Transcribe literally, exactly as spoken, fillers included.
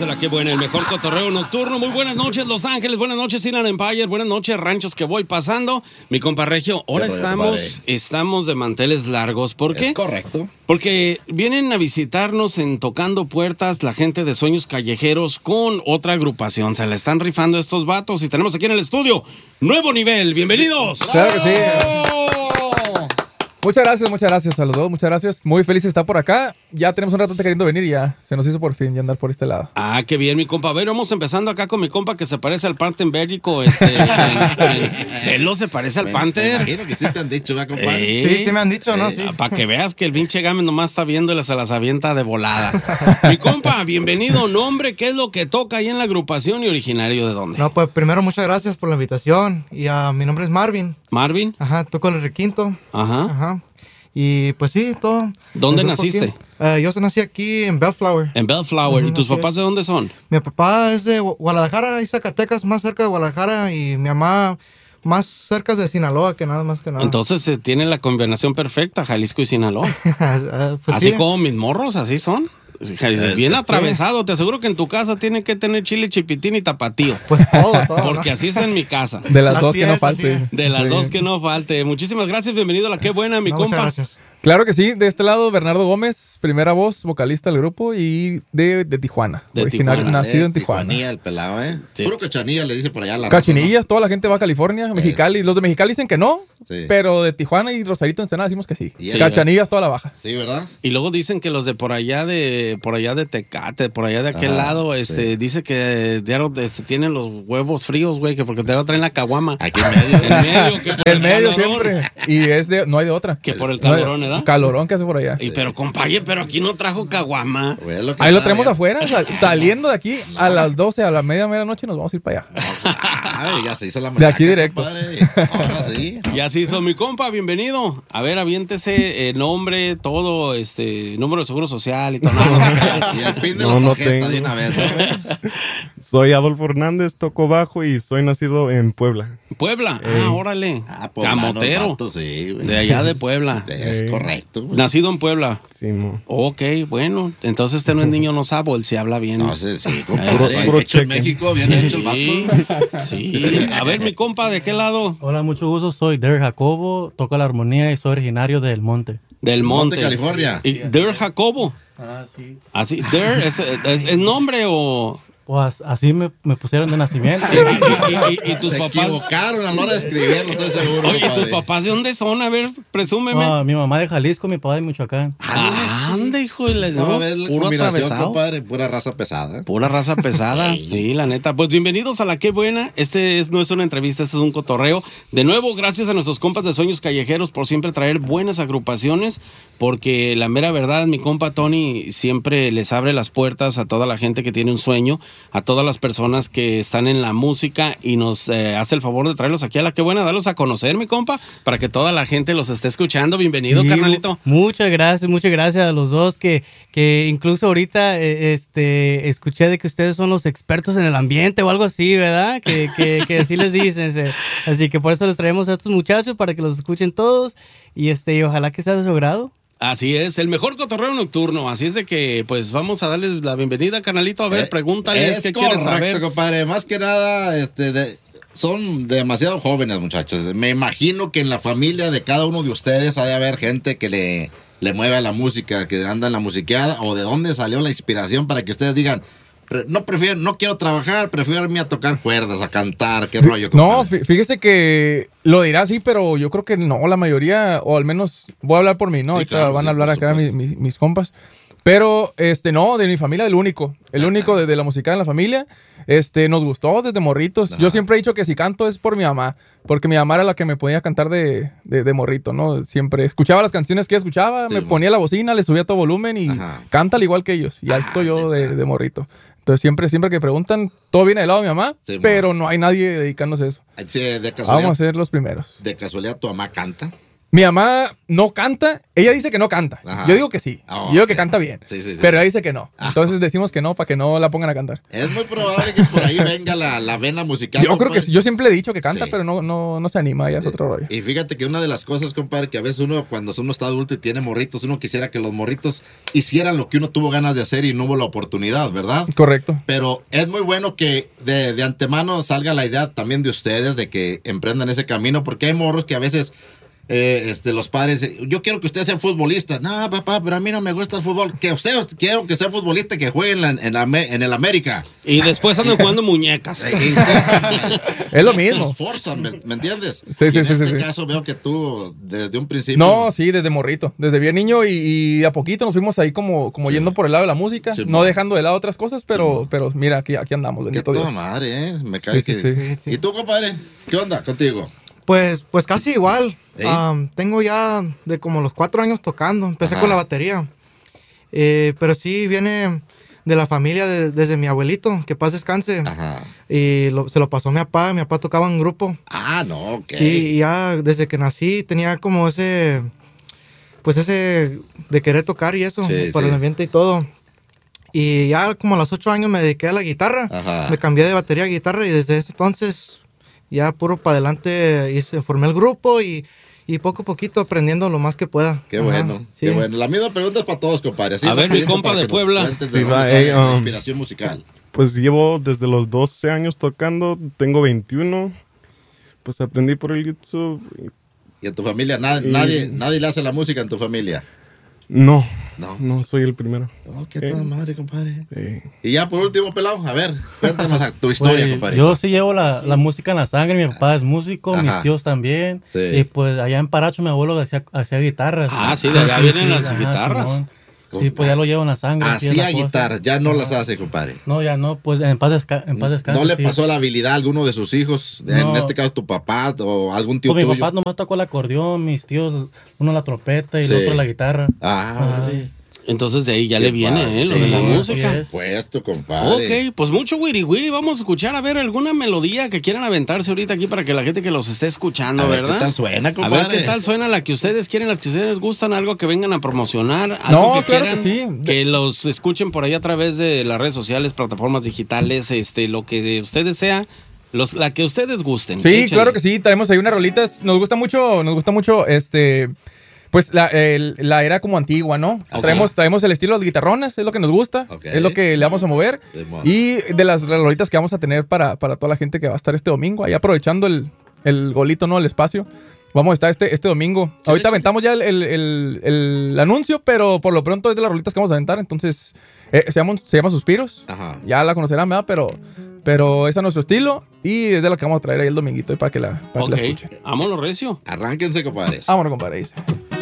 de la que buena, el mejor cotorreo nocturno. Muy buenas noches, Los Ángeles. Buenas noches, Inland Empire. Buenas noches, ranchos que voy pasando. Mi compa Regio, ahora estamos, estamos de manteles largos. ¿Por qué? Es correcto. Porque vienen a visitarnos en Tocando Puertas la gente de Sueños Callejeros con otra agrupación. Se la están rifando estos vatos y tenemos aquí en el estudio Nuevo Nivel. ¡Bienvenidos! Claro que sí. Muchas gracias, muchas gracias a los dos, muchas gracias. Muy feliz de estar por acá. Ya tenemos un rato queriendo venir y ya se nos hizo por fin ya andar por este lado. Ah, qué bien, mi compa. A ver, vamos empezando acá con mi compa que se parece al Panther Bérico. Este, Pelo se parece al Me, Panther. me imagino que sí te han dicho, ¿verdad, compadre? Eh, Sí, sí me han dicho, ¿no? eh, Sí. Para que veas que el pinche Game nomás está viendo y se las avienta de volada. Mi compa, bienvenido. Nombre, ¿qué es lo que toca ahí en la agrupación y originario de dónde? No, pues primero muchas gracias por la invitación. Y uh, mi nombre es Marvin. Marvin. Ajá, toco el requinto. Ajá. Ajá. Y pues sí, todo. ¿Dónde el grupo naciste? aquí. Uh, yo nací aquí en Bellflower. En Bellflower. Ujú, ¿Y tus así papás es. de dónde son? Mi papá es de Gu- Guadalajara y Zacatecas, más cerca de Guadalajara. Y mi mamá más cerca de Sinaloa que nada más que nada. Entonces se tiene la combinación perfecta, Jalisco y Sinaloa. Uh, pues Así sí. como mis morros, así son. Bien Sí. atravesado. Te aseguro que en tu casa tienen que tener chile chipitín y tapatío. Pues todo, todo. Porque ¿no? así es en mi casa. De las Así dos que no es, falte. así De las Sí. dos que no falte. Muchísimas gracias. Bienvenido a la Qué Buena, mi No, muchas compa. gracias. Claro que sí, de este lado Bernardo Gómez, primera voz, vocalista del grupo y de, de Tijuana. De original, Tijuana, nacido en Tijuana. Tijuanilla, el pelado, ¿eh? Sí. Puro cachanilla le dice por allá la Cachinillas, toda la gente va a California, Mexicali. Los de Mexicali dicen que no, Sí. pero de Tijuana y Rosarito Ensenada decimos que sí. Y eso, Cachanillas toda la baja. raza, ¿no? Sí, ¿verdad? Y luego dicen que los de por allá de por allá de Tecate, por allá de aquel Ajá, lado, este, sí. dice que diario este, tienen los huevos fríos, güey, que porque diario traen la caguama. Aquí en medio. En medio, que por El medio calorón, siempre. Y es de, no hay de otra. Que por el No hay- calorón, ¿verdad? Calorón que hace por allá. Y pero compañe, pero aquí no trajo caguama. Güey, lo que Ahí lo está tenemos bien. afuera, sal- saliendo de aquí a las doce, a la media, media noche nos vamos a ir para allá. Ay, ya se hizo la De aquí machaca, directo. compadre. Ahora sí. Y así hizo mi compa, bienvenido. A ver, aviéntese eh, nombre, todo, este, número de seguro social y todo. No, no te creas. Y el pin de No, la no tarjeta tengo. de una vez, ¿no, güey? Soy Adolfo Hernández, toco bajo y soy nacido en Puebla. Puebla, ah, órale. Ah, poblano, Camotero. vato, sí, güey. De allá de Puebla. Es Eh. correcto, güey. Nacido en Puebla. Sí, mo. Ok, bueno. Entonces este no es niño no sabo, él se habla bien. No sé, sí, Puro- compadre. puro Hecho en cheque. México, bien hecho el Sí, vato. sí. A ver, mi compa, ¿de qué lado? Hola, mucho gusto. Soy Derek Jacobo, toco la armonía y soy originario del Monte. Del Monte. Monte, California. ¿Y Der Jacobo? Ah, sí. Así, Der, ¿es, es, es nombre o...? Pues así me, me pusieron de nacimiento. Y, y- y tus Se papás... equivocaron a la hora de escribirlo, estoy seguro. Oye, ¿y tus compadre. papás de dónde son? A ver, presúmeme. Ah, mi mamá de Jalisco, mi papá de Michoacán. Ah, anda, hijo de la... No, No, ves la puro combinación, atravesado. compadre, pura raza pesada. Pura raza pesada. Sí, la neta. Pues bienvenidos a la Qué Buena. Este es, no es una entrevista, este es un cotorreo. De nuevo, gracias a nuestros compas de Sueños Callejeros por siempre traer buenas agrupaciones, porque la mera verdad, mi compa Tony siempre les abre las puertas a toda la gente que tiene un sueño, a todas las personas que están en la música y nos eh, hace el favor de traerlos aquí a la Qué Buena, darlos a conocer, mi compa, para que toda la gente los esté escuchando. Bienvenido, Sí, carnalito. Muchas gracias, muchas gracias a los dos que, que incluso ahorita eh, este, escuché de que ustedes son los expertos en el ambiente o algo así, ¿verdad? Que, que, que así les dicen. se- Así que por eso les traemos a estos muchachos para que los escuchen todos y este y ojalá que sea de su agrado. Así es, el mejor cotorreo nocturno. Así es de que, pues, vamos a darles la bienvenida, carnalito. A ver, Eh, pregúntales es qué quieres correcto, saber. compadre. Más que nada, este, de- son demasiado jóvenes, muchachos. Me imagino que en la familia de cada uno de ustedes ha de haber gente que le, le mueve a la música, que anda en la musiqueada, o de dónde salió la inspiración para que ustedes digan, "Pre- no prefiero, no quiero trabajar, prefiero irme a tocar cuerdas, a cantar, qué rollo, No, compadre?" fí- fíjese que lo dirá así, pero yo creo que no, la mayoría, o al menos voy a hablar por mí, ¿no? Sí, Ahorita claro, van sí, a hablar por acá mis, supuesto. mis- mis compas. Pero, este, no, de mi familia, el único. El único de, de la música en la familia. Este, nos gustó desde morritos. Ajá. Yo siempre he dicho que si canto es por mi mamá. Porque mi mamá era la que me podía cantar de, de, de morrito, ¿no? Siempre escuchaba las canciones que ella escuchaba, Sí, me mo. ponía la bocina, le subía todo volumen y Ajá. canta al igual que ellos. Y ahí Ah, estoy yo de, neta. de morrito. Entonces siempre, siempre que preguntan, todo viene del lado de mi mamá, Sí, mo. pero no hay nadie dedicándose a eso. Sí, de Vamos a casualidad, ser los primeros. de casualidad tu mamá canta. Mi mamá no canta, ella dice que no canta. Ajá. Yo digo que sí. Oh, Yo digo ok. que canta bien. Sí, sí, sí. Pero ella dice que no. Ah. Entonces decimos que no para que no la pongan a cantar. Es muy probable que por ahí venga la, la vena musical. Yo creo que compadre. sí. Yo siempre le he dicho que canta, Sí. pero no, no, no se anima, ya es otro rollo. Y fíjate que una de las cosas, compadre, que a veces uno, cuando uno está adulto y tiene morritos, uno quisiera que los morritos hicieran lo que uno tuvo ganas de hacer y no hubo la oportunidad, ¿verdad? Correcto. Pero es muy bueno que de, de antemano salga la idea también de ustedes de que emprendan ese camino, porque hay morros que a veces eh, este, los padres, eh, yo quiero que usted sea futbolista. No, papá, pero a mí no me gusta el fútbol. Que usted, quiero que sea futbolista, que juegue en, la, en, la, en el América. Y después andan jugando muñecas. Sí, sí, compadre. Es lo Sí, mismo. Los forzan, ¿me, me entiendes? Sí, Y sí, en sí, este sí, sí. caso veo que tú desde un principio. No, sí, desde morrito. Desde bien niño y, y a poquito nos fuimos ahí como, como Sí. yendo por el lado de la música. Sí, no mo. dejando de lado otras cosas, pero, mo. pero mira, aquí, aquí andamos, Qué bendito toda Dios. madre, ¿eh? Me cae Sí, sí, que. sí. Sí, sí. ¿Y tú, compadre? ¿Qué onda contigo? Pues, pues casi igual. ¿Sí? Am, tengo ya de como los cuatro años tocando. Empecé Ajá. con la batería. Eh, pero sí viene de la familia de- desde mi abuelito, que paz descanse. Ajá. Y lo- se lo pasó a mi papá. Mi papá tocaba en grupo. Ah, no, ok. Sí, y ya desde que nací tenía como ese, pues ese de querer tocar y eso, Sí, para sí. el ambiente y todo. Y ya como a los ocho años me dediqué a la guitarra. Ajá. Me cambié de batería a guitarra y desde ese entonces ya puro para adelante hice, formé el grupo y, y poco a poquito aprendiendo lo más que pueda. Qué Ajá, bueno, sí. qué bueno. La misma pregunta es para todos, compadre. Así A ver, mi rapidito compa para de que nos Puebla. cuentes de Sí, dónde va, sale eh, la um, inspiración musical. Pues llevo desde los doce años tocando, tengo veintiuno. Pues aprendí por el YouTube. ¿Y en tu familia na- Y- nadie, nadie le hace la música en tu familia? No, No. no soy el primero. Oh, qué Eh. toda madre, compadre. Eh, Y ya por último, pelado, a ver, cuéntanos a- tu historia, Pues, compadre. yo sí llevo la, la música en la sangre, mi papá es músico, Ajá. mis tíos también. Sí. Y pues allá en Paracho mi abuelo hacía, hacía guitarras. Ah, sí, de allá vienen las ajá, guitarras. Simón. Sí, pues ya lo llevo en la sangre. sí, es Hacía la cosa. guitarra, ya no las hace, compadre. No, ya no, pues en paz, desca en paz descanse. ¿No le sí. pasó la habilidad a alguno de sus hijos? En No. este caso, tu papá o algún tío Pues mi tuyo. papá nomás tocó el acordeón, mis tíos, uno la trompeta y Sí. el otro la guitarra. Ah, Ajá. órale. Entonces de ahí ya Qué le viene, padre. ¿eh? Lo Sí, de la así música. es. Puesto, compadre. Ok, pues mucho wiri wiri. Vamos a escuchar a ver alguna melodía que quieran aventarse ahorita aquí para que la gente que los esté escuchando, A ver ¿verdad? qué tal suena, A compadre. ver qué tal suena la que ustedes quieren, las que ustedes gustan, algo que vengan a promocionar, algo No, que claro quieran que sí. que los escuchen por ahí a través de las redes sociales, plataformas digitales, este, lo que de ustedes sea, los, la que ustedes gusten. Sí, Échenle. claro que sí. Traemos ahí unas rolitas. Nos gusta mucho, nos gusta mucho este. Pues la, el- la era como antigua, ¿no? Ok. Traemos, traemos el estilo de los guitarrones, es lo que nos gusta, Ok. es lo que le vamos a mover. Simón. Y de las rolitas que vamos a tener para, para toda la gente que va a estar este domingo, ahí aprovechando el, el golito, ¿no? El espacio. Vamos a estar este, este domingo. Sí, Ahorita sí. aventamos ya el, el- el- el anuncio, pero por lo pronto es de las rolitas que vamos a aventar. Entonces, eh, se, llama, se llama Suspiros. Ajá. Ya la conocerán, ¿verdad? Pero, pero ese es nuestro estilo y es de la que vamos a traer ahí el dominguito y para que la, para que Ok, la escuchen. vámonos recio. Arránquense, compadres. Vámonos, compadre. dice.